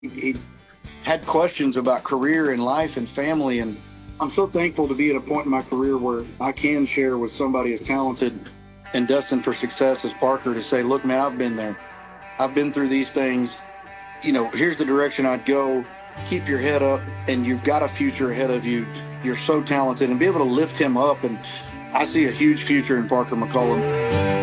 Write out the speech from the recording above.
He had questions about career and life and family. And I'm so thankful to be at a point in my career where I can share with somebody as talented and destined for success as Parker to say, look, man, I've been there. I've been through these things. Here's the direction I'd go. Keep your head up, and you've got a future ahead of you. You're so talented, and be able to lift him up. And I see a huge future in Parker McCollum.